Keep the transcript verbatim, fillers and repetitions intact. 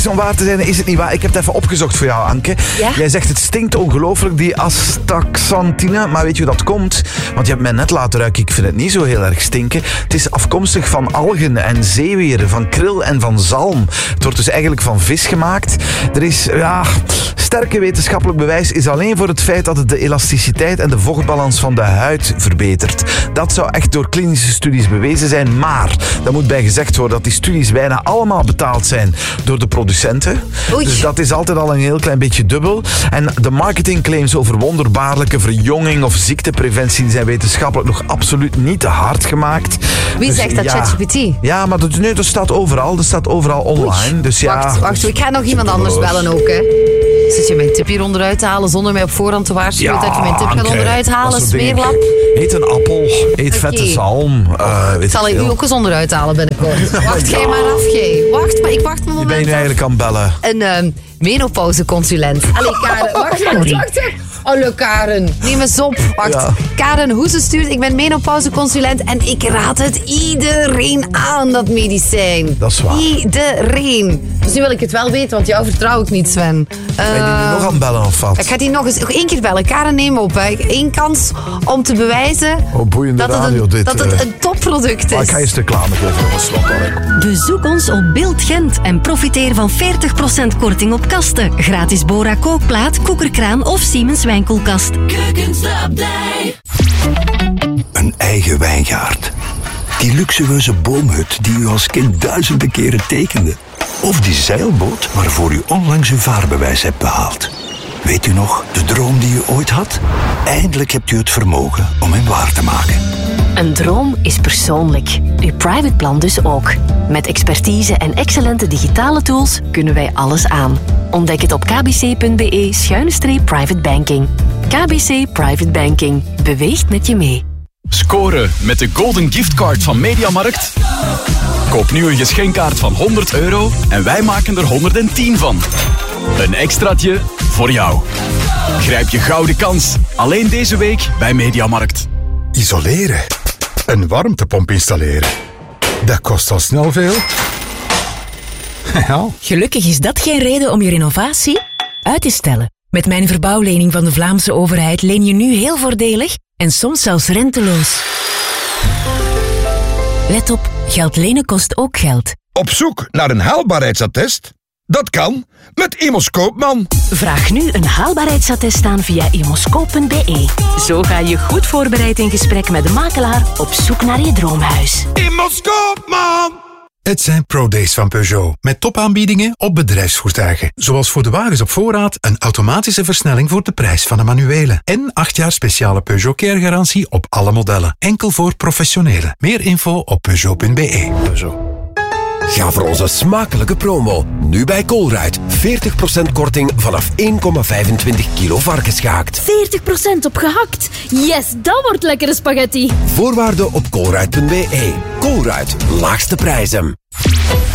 Om waar te zijn, is het niet waar. Ik heb het even opgezocht voor jou, Anke. Ja? Jij zegt het stinkt ongelooflijk, die astaxanthine. Maar weet je hoe dat komt? Want je hebt mij net laten ruiken, ik vind het niet zo heel erg stinken. Het is afkomstig van algen en zeewieren, van kril en van zalm. Het wordt dus eigenlijk van vis gemaakt. Er is, ja, sterke wetenschappelijk bewijs is alleen voor het feit dat het de elasticiteit en de vochtbalans van de huid verbetert. Dat zou echt door klinische studies bewezen zijn, maar daar moet bij gezegd worden dat die studies bijna allemaal betaald zijn door de producenten. Oei. Dus dat is altijd al een heel klein beetje dubbel. En de marketingclaims over wonderbaarlijke verjonging of ziektepreventie zijn wetenschappelijk nog absoluut niet te hard gemaakt. Wie Dus zegt dat? ja. ChatGPT? Ja, maar dat, nee, dat staat overal. Dat staat overal online. Oei. Dus ja, Wacht, wacht. Ik ga nog iemand anders bellen ook, hè. Zit je mijn tip hier onderuit te halen zonder mij op voorhand te waarschuwen Ja, dat je mijn tip gaat Anke, onderuit halen, dat soort dingen. smeerlap? Eet een appel, eet Oké. vette zalm. Uh, weet Zal ik veel. u ook eens onderuit halen binnenkort? Wacht jij maar af, jij. Wacht, maar ik wacht mijn Wie ben je moment nu af. eigenlijk aan het bellen? Een um, menopauzeconsulent. Allee, Karen. Wacht, wacht, wacht. Hallo, Karen. Neem eens op. Wacht. Ja. Karen, hoe ze stuurt. Ik ben menopauzeconsulent en ik raad het iedereen aan, dat medicijn. Dat is waar. Iedereen. Dus nu wil ik het wel weten, want jou vertrouw ik niet, Sven. Ben je die nu Uh, nog aan het bellen of wat? ik ga die nog eens nog één keer bellen. Karen, neem op. Hè. Eén kans om te bewijzen Oh, boeiende dat het, radio een, dit. dat het eh. een topproduct Maar is. ik ga eens reclame geven, jongens. Wat dan? Bezoek ons op Beeld Gent en profiteer van veertig procent korting op kasten. Gratis Bora kookplaat, koekerkraan of Siemens wijnkoelkast. Een eigen wijngaard. Die luxueuze boomhut die u als kind duizenden keren tekende. Of die zeilboot waarvoor u onlangs uw vaarbewijs hebt behaald. Weet u nog, de droom die u ooit had? Eindelijk hebt u het vermogen om hem waar te maken. Een droom is persoonlijk. Uw private plan dus ook. Met expertise en excellente digitale tools kunnen wij alles aan. Ontdek het op kbc.be schuine streep private banking. K B C Private Banking. Beweegt met je mee. Scoren met de Golden Giftcard van Mediamarkt. Koop nu een geschenkkaart van honderd euro en wij maken er honderdtien van. Een extraatje voor jou. Grijp je gouden kans. Alleen deze week bij Mediamarkt. Isoleren. Een warmtepomp installeren. Dat kost al snel veel. Ja. Gelukkig is dat geen reden om je renovatie uit te stellen. Met mijn verbouwlening van de Vlaamse overheid leen je nu heel voordelig en soms zelfs renteloos. Let op, geld lenen kost ook geld. Op zoek naar een haalbaarheidsattest? Dat kan met Immos Koopman. Vraag nu een haalbaarheidsattest aan via immoscoop punt be. Zo ga je goed voorbereid in gesprek met de makelaar op zoek naar je droomhuis. Immos Koopman! Het zijn Pro-Days van Peugeot. Met topaanbiedingen op bedrijfsvoertuigen. Zoals voor de wagens op voorraad een automatische versnelling voor de prijs van een manuele. En acht jaar speciale Peugeot Care garantie op alle modellen. Enkel voor professionelen. Meer info op peugeot punt be. Peugeot. Ga voor onze smakelijke promo. Nu bij Colruyt. veertig procent korting vanaf één komma vijfentwintig kilo varkensgehaakt. veertig procent op gehakt. Yes, dat wordt lekkere spaghetti. Voorwaarden op colruyt punt be. Colruyt. Laagste prijzen.